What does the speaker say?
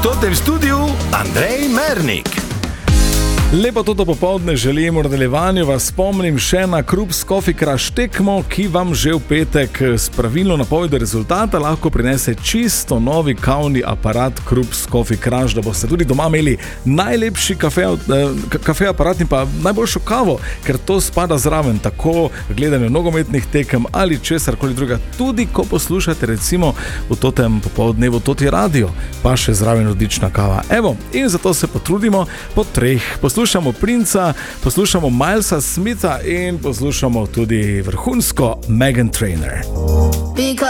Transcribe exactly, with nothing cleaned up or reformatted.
totem studiu Andrej Mernik. Lepo toto popoldne želim. V nadaljevanju vas spomnim še na Krups Coffee Crush tekmo, ki vam že v petek s pravilno napovedjo rezultata lahko prinese čisto novi kavni aparat Krups Coffee Crush, da boste tudi doma imeli najlepši kafe, kafe aparat in pa najboljšo kavo, ker to spada zraven tako gledanje nogometnih tekem ali česarkoli druga, tudi ko poslušate recimo v totem popoldnevu toti radio, pa še zraven odlična kava. Evo, in zato se potrudimo po treh. Poslušamo Princa, poslušamo Milesa Smitha in poslušamo tudi vrhunsko Meghan Trainor.